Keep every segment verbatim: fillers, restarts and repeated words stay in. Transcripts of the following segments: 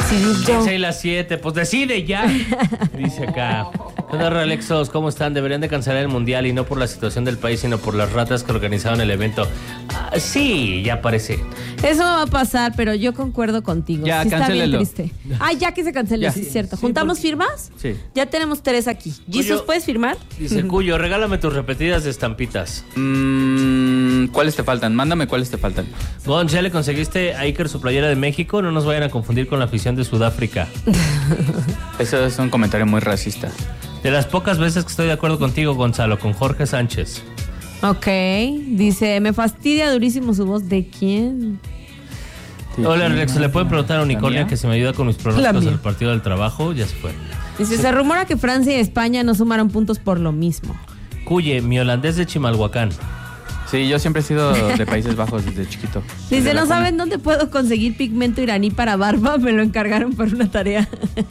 decidir yo. seis y las siete, pues decide ya. Dice acá. ¿Qué onda, Alexos? ¿Cómo están? Deberían de cancelar el mundial y no por la situación del país, sino por las ratas que organizaron el evento. Ah, sí, ya parece. Eso va a pasar, pero yo concuerdo contigo. Ya, sí está bien cancélelo. triste. Ah, ya que se cancele, Ya. sí, es cierto. Sí, ¿Juntamos porque- firmas? Sí. Ya tenemos tres aquí. Jesus, ¿puedes firmar? Dice Cuyo, regálame tus repetidas de estampitas. Mm, ¿Cuáles te faltan? Mándame cuáles te faltan. Gon, ¿ya le conseguiste a Iker su playera de México? No nos vayan a confundir con la afición de Sudáfrica. Eso es un comentario muy racista. De las pocas veces que estoy de acuerdo contigo, Gonzalo, con Jorge Sánchez. Ok. Dice, me fastidia durísimo su voz. ¿De quién? Hola, Alex, ¿le pueden preguntar a Unicornia mía? que se me ayuda con mis La pronósticos mía. del partido del trabajo? Ya se fue. Dice, se rumora que Francia y España no sumaron puntos por lo mismo. Cuye, mi holandés de Chimalhuacán. Sí, yo siempre he sido de Países Bajos desde chiquito. Dice, Desde la ¿no cuna. saben dónde puedo conseguir pigmento iraní para barba? Me lo encargaron para una tarea.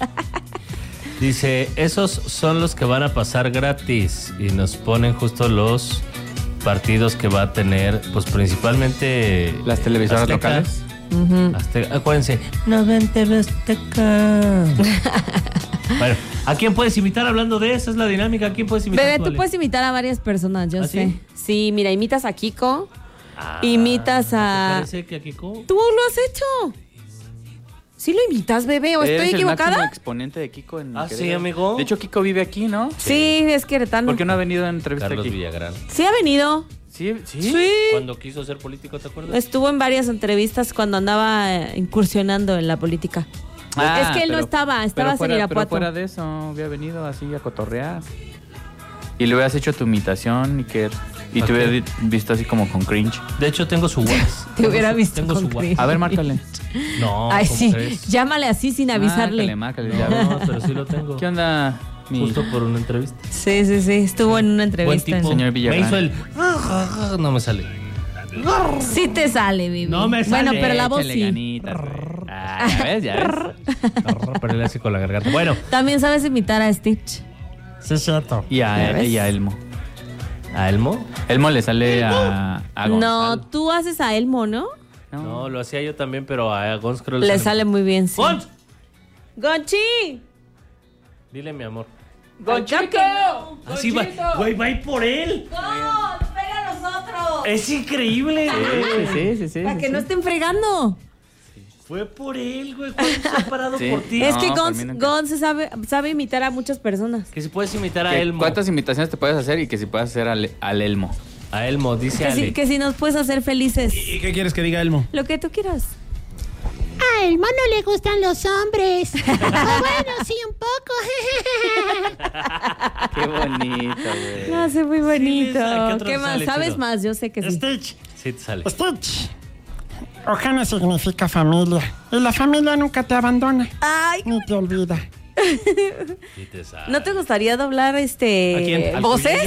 Dice, esos son los que van a pasar gratis. Y nos ponen justo los partidos que va a tener, pues principalmente... Las televisoras Azteca. locales. Ujú. Azteca. Acuérdense, no ven T V Azteca. Bueno, ¿a quién puedes imitar hablando de eso? Es la dinámica. ¿A quién puedes imitar? Bebé, tú Ale? puedes imitar a varias personas, yo ¿Ah, sé. sí? Sí, mira, imitas a Kiko. Ah, imitas ¿te a... parece que a Kiko? ¿Tú lo has hecho? ¿Sí lo imitas, bebé? ¿O estoy Eres el máximo equivocada? exponente de Kiko en Ah, sí, Querétaro. amigo. De hecho, Kiko vive aquí, ¿no? Sí, es queretano. ¿Por qué no ha venido a entrevista Carlos aquí? Villagrán. Sí ha venido. Sí, sí. Sí. Cuando quiso ser político, ¿te acuerdas? Estuvo en varias entrevistas cuando andaba eh, incursionando en la política. Ah, es que él no pero- estaba, estaba pero fuera, en Pero Irapuato. fuera de eso, había venido así a cotorrear. Y le hubieras hecho tu imitación, Iker. Y ¿A te hubiera qué? di- visto así como con cringe. De hecho, tengo su WhatsApp. Te hubiera visto Tengo con su cringe. WhatsApp. A ver, márcale. No, Ay, ¿cómo sí. crees? Llámale así sin avisarle. Márcale, márcale. Ya No, ves. pero sí lo tengo. ¿Qué onda, mi Justo por una entrevista. Sí, sí, sí. Estuvo en una Buen entrevista. tipo. Señor Me Villagrán. hizo el... No me sale. Sí te sale, baby. No me sale. Bueno, pero la voz Échale sí. ganitas, güey. Ah, ya ves, ya ves. Pero él hace con la garganta. Bueno, También sabes imitar a Stitch. sí es cierto. Y ¿Ya a, ves? y a Elmo. ¿A Elmo? Elmo le sale a, a No, Gonzalo. tú haces a Elmo, ¿no? No. No, lo hacía yo también, pero a Gons creo Le sale muy bien, sí. ¡Gons! ¡Gonchi! Dile, mi amor. ¡Gonchito! Así va. Güey, va a ir por él. ¡No! ¡Pega a nosotros! Es increíble, güey. Sí, sí, sí. Para sí, que sí. no estén fregando. Fue por él, güey. Juan se ha parado Sí. por ti. Es No, que por Gonz, mí nunca. Gonz se sabe, sabe imitar a muchas personas. Que si puedes imitar a ¿Qué- Elmo. ¿Cuántas imitaciones te puedes hacer y que si puedes hacer al, al Elmo? A Elmo, dice Que si, Ale. que si nos puedes hacer felices. ¿Y qué quieres que diga Elmo? Lo que tú quieras. A Elmo no le gustan los hombres. O bueno, sí, un poco. Qué bonito, güey. No, hace muy bonito. ¿a qué otro ¿Qué te más? sale, ¿Sabes chido? más? Yo sé que sí. Stitch. Sí, te sale. Stitch. Ojana significa familia. Y la familia nunca te abandona. Ay, Ni te olvida. Sí te sale. ¿no te gustaría doblar este ¿A quién? ¿Al voces?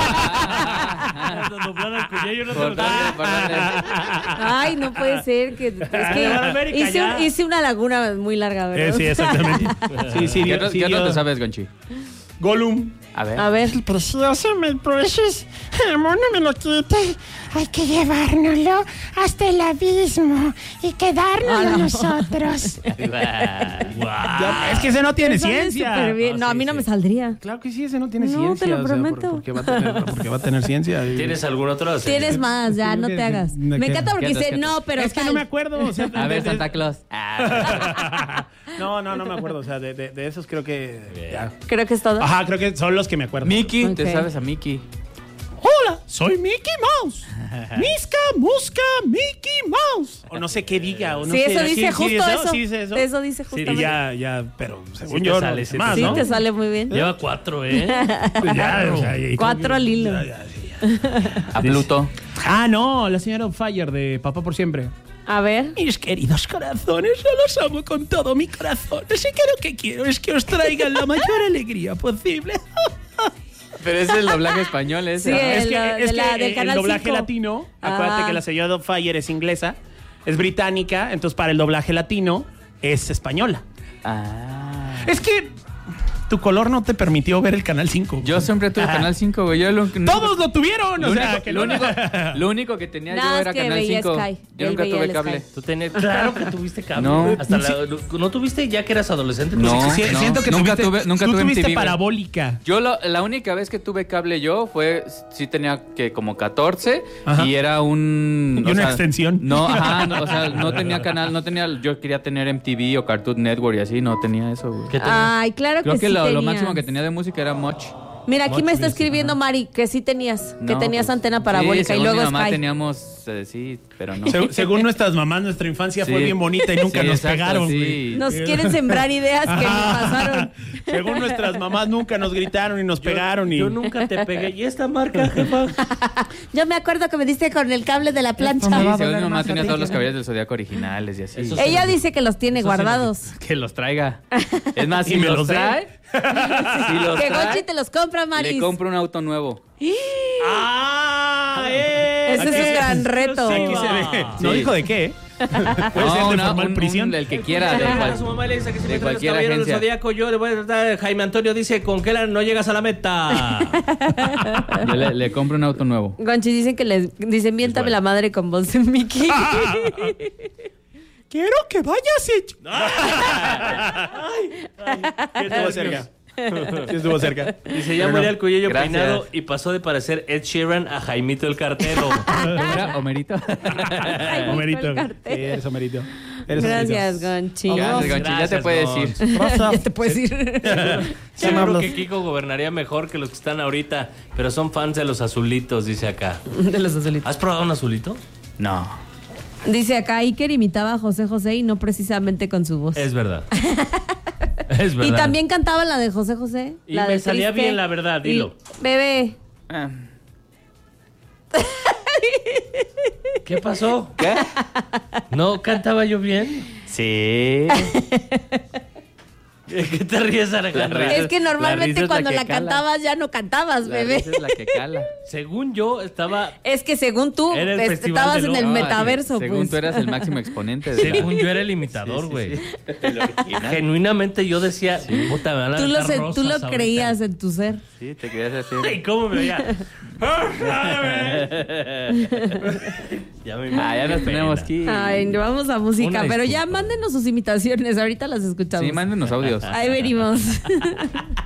Doblar al cuello, no te Por lo darle- por darle- Ay, no puede ser que, es que Van a América, hice, ya. un- hice una laguna muy larga, ¿verdad? Eh, sí, exactamente. Sí, sí, ¿Qué dio- otro, sí qué otro dio- te sabes, Gonchi? Gollum. A ver. A ver. El precioso, mi precious. El mono me lo quita. Hay que llevárnoslo hasta el abismo y quedárnoslo Ah, no. nosotros. Ya, es que ese no tiene Te sale ciencia. súper bien. Ah, No, a sí, mí no sí. me saldría. Claro que sí, ese no tiene No, ciencia. te lo o sea, por- prometo. porque, va a tener, porque va a tener ciencia. ¿Tienes algún otro? Tienes más, ya, no te hagas. ¿De Me qué? encanta porque ¿Qué otros, dice, qué no, otros? pero es que tal. no me acuerdo. O sea, A de- ver, de- Santa Claus. Ah, No, no, no me acuerdo. O sea, de, de, de esos creo que. Ya. Creo que es todo. Ajá, creo que son los que me acuerdo. Mickey, Ok. te sabes a Mickey. Hola, soy Mickey Mouse. Misca, musca, Mickey Mouse. O no sé qué diga. O no sí, sé, eso dice justo dice eso. Sí, dice eso. Eso dice Y justamente. ya, ya, pero según Sí yo, te no sale, dice sí te más, Sí, ¿no? te sale muy bien. Lleva cuatro, ¿eh? Pues ya, o sea, y- Cuatro al hilo. Ya, ya, sí, ya. A Pluto. Ah, no, la señora Fire de Papá por Siempre. A ver. Mis queridos corazones, yo los amo con todo mi corazón. Así que lo que quiero es que os traigan la mayor alegría posible. Pero es el doblaje español ese. Sí, ¿no? el- es que, la- es de la- que del el Canal doblaje cinco. latino, acuérdate Ah. que la señora Fire es inglesa, es británica, entonces para el doblaje latino es española. Ah. Es que tu color no te permitió ver el Canal cinco. Yo siempre tuve Canal cinco, güey. Yo lo, ¡Todos lo tuvieron! Lo, o sea, único, que lo, no... único, lo único que tenía Nada yo era que Canal veía cinco. Sky. Yo Él nunca veía tuve el cable. Sky. Tú tenías, claro que tuviste cable. No. Hasta la- ¿No tuviste ya que eras adolescente? Pues No. Sí, siento que nunca tuviste, tuve- nunca tú tuve tuviste M T V, güey. parabólica. Yo lo- la única vez que tuve cable yo fue, sí tenía que como catorce Ajá. y era un... Y o una sea, extensión. No, ajá, no, o sea, no tenía canal, no tenía, yo quería tener M T V o Cartoon Network y así, no tenía eso, güey. ¿Qué tenías? Ay, claro Creo que, que, sí lo, lo tenías. máximo que tenía de música era Much. Mira, aquí Much me está Music, escribiendo Mari que sí tenías, que No, tenías pues, antena parabólica sí, y según luego mi mamá Sky. teníamos, eh, sí, pero no. Se- según nuestras mamás, nuestra infancia Sí. fue bien bonita y nunca Sí, nos exacto, pegaron. sí. güey. Nos quieren sembrar ideas que ni pasaron. Según nuestras mamás, nunca nos gritaron y nos Yo- pegaron. Y... Yo nunca te pegué. ¿Y esta marca, jefa? Yo me acuerdo que me diste con el cable de la plancha. Sí, va a según doler mi mamá más tenía a ti todos que los no. caballeros del Zodiaco originales y así. Eso Ella dice que los tiene Eso sí lo- guardados. Que los traiga. Es más, Y si me los los dé. trae, si los Que trae, Gonchi te los compra, Maris. le compro un auto nuevo. ¡Ah! eh, Ese es aquí- un gran reto. Aquí se ve. No Sí. dijo de qué. ¿eh? Puede No, ser de una- formal un- prisión. un- el que quiera. De Le cual- a su mamá y le dice que si de me trae los cualquier caballeros del agencia. Zodíaco, yo le voy a tratar. Jaime Antonio dice, con que no llegas a la meta. Yo le, le compro un auto nuevo. Gonchi dicen que les dicen miéntame bueno. la madre con voz de Mickey. Quiero que vayas hecho. Sí estuvo cerca. Sí estuvo cerca. Dice, ya Pero murió no. el cuello Gracias. peinado y pasó de parecer Ed Sheeran a Jaimito el cartero. Mira, Homerito. Homerito. el Sí, cartel. eres Homerito. Eres Gracias, Homerito. Gonchi. Gracias, Gonchi, ya te Gracias, puedes Gonch. ir. Rosa. Ya te puedes ir. Seguro Hablos. que Kiko gobernaría mejor que los que están ahorita, pero son fans de los azulitos, dice acá. De los azulitos. ¿Has probado un azulito? No. Dice acá, Iker imitaba a José José y no precisamente con su voz. Es verdad. Es verdad. Y también cantaba la de José José. Y la me de salía Triste. bien, la verdad, Y, dilo. Bebé. Ah. ¿Qué pasó? ¿Qué? ¿No cantaba yo bien? Sí. ¿Qué te ríes, Alejandra? La risa- Es que la normalmente risa es la cuando que la, cala. cantabas ya no cantabas, La bebé. risa es la que cala. Según yo, estaba... Es que según tú Era el pues, Festival estabas de en el Lobo. metaverso, Según pues. tú eras el máximo exponente de la- Según yo era el imitador, Sí, sí, güey. sí. El original. Genuinamente yo decía, puta, me van a Tú lo, aventar se- tú lo rosas ahorita. creías en tu ser. Sí, te querías decir. ¿Y cómo me veía? ya me Ah, ya nos tenemos que ir. Ay, vamos a música, Una pero ya disculpa. mándenos sus imitaciones, ahorita las escuchamos. Sí, mándenos audios. Ahí venimos.